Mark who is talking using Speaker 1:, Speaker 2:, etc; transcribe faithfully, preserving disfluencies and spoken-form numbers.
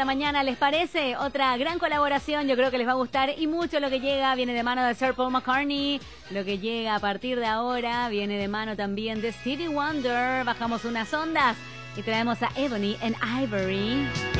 Speaker 1: la mañana, ¿les parece? Otra gran colaboración, yo creo que les va a gustar y mucho lo que llega viene de mano de Sir Paul McCartney, lo que llega a partir de ahora viene de mano también de Stevie Wonder. Bajamos unas ondas y traemos a Ebony and Ivory.